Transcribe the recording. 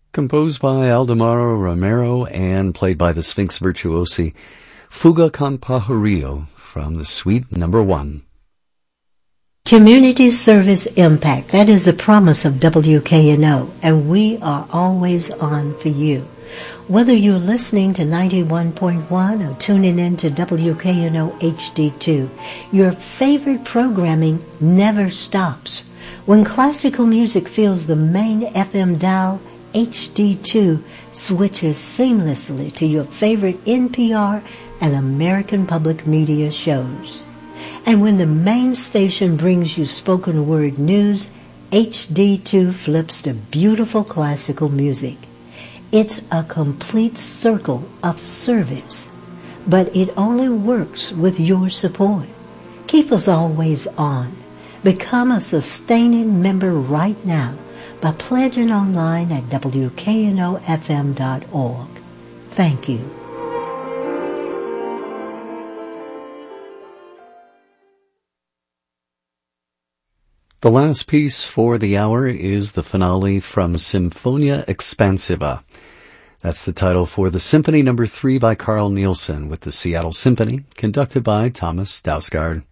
composed by Aldemaro Romero and played by the Sphinx Virtuosi, Fuga con Pajarillo from the Suite No. 1. Community service impact. That is the promise of WKNO, and we are always on for you. Whether you're listening to 91.1 or tuning in to WKNO HD2, your favorite programming never stops. When classical music fills the main FM dial, HD2 switches seamlessly to your favorite NPR and American Public Media shows. And when the main station brings you spoken word news, HD2 flips to beautiful classical music. It's a complete circle of service, but it only works with your support. Keep us always on. Become a sustaining member right now by pledging online at WKNOFM.org. Thank you. The last piece for the hour is the finale from Symphonia Expansiva. That's the title for the Symphony No. 3 by Carl Nielsen with the Seattle Symphony, conducted by Thomas Dausgaard.